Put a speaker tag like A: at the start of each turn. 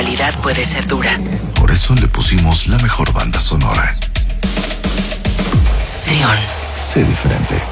A: realidad puede ser dura.
B: Por eso le pusimos la mejor banda sonora.
A: Trión.
B: Sé diferente.